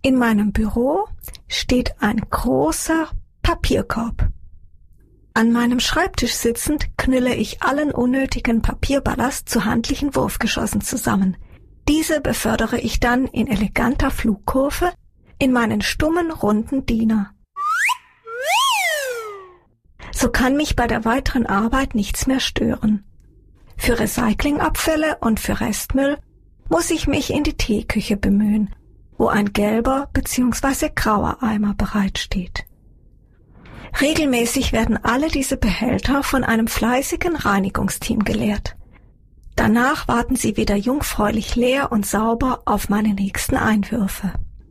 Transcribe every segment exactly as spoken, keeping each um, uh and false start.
In meinem Büro steht ein großer Papierkorb. An meinem Schreibtisch sitzend knülle ich allen unnötigen Papierballast zu handlichen Wurfgeschossen zusammen. Diese befördere ich dann in eleganter Flugkurve in meinen stummen, runden Diener. So kann mich bei der weiteren Arbeit nichts mehr stören. Für Recyclingabfälle und für Restmüll muss ich mich in die Teeküche bemühen, wo ein gelber bzw. grauer Eimer bereitsteht. Regelmäßig werden alle diese Behälter von einem fleißigen Reinigungsteam geleert. Danach warten sie wieder jungfräulich leer und sauber auf meine nächsten Einwürfe.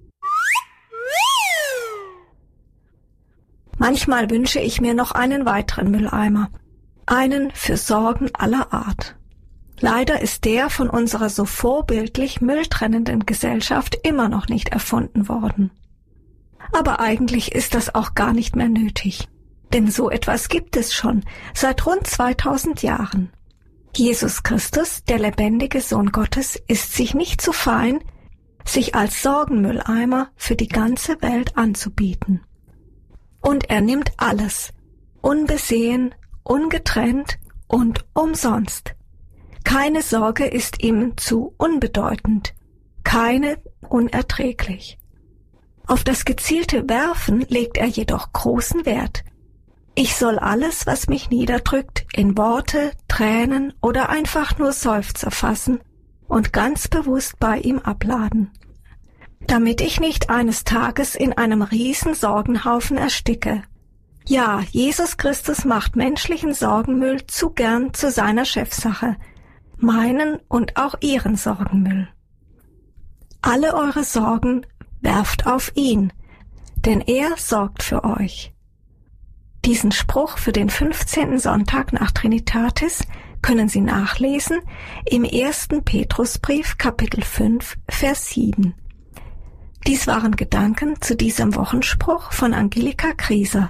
Manchmal wünsche ich mir noch einen weiteren Mülleimer, einen für Sorgen aller Art. Leider ist der von unserer so vorbildlich mülltrennenden Gesellschaft immer noch nicht erfunden worden. Aber eigentlich ist das auch gar nicht mehr nötig, denn so etwas gibt es schon seit rund zweitausend Jahren. Jesus Christus, der lebendige Sohn Gottes, ist sich nicht zu fein, sich als Sorgenmülleimer für die ganze Welt anzubieten. Und er nimmt alles, unbesehen, ungetrennt und umsonst. Keine Sorge ist ihm zu unbedeutend, keine unerträglich. Auf das gezielte Werfen legt er jedoch großen Wert. Ich soll alles, was mich niederdrückt, in Worte, Tränen oder einfach nur Seufzer fassen und ganz bewusst bei ihm abladen, damit ich nicht eines Tages in einem riesen Sorgenhaufen ersticke. Ja, Jesus Christus macht menschlichen Sorgenmüll zu gern zu seiner Chefsache, meinen und auch ihren Sorgenmüll. Alle eure Sorgen werft auf ihn, denn er sorgt für euch. Diesen Spruch für den fünfzehnten Sonntag nach Trinitatis können Sie nachlesen im ersten Petrusbrief, Kapitel fünf, Vers sieben. Dies waren Gedanken zu diesem Wochenspruch von Angelika Grieser.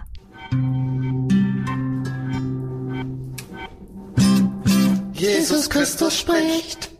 Jesus Christus spricht.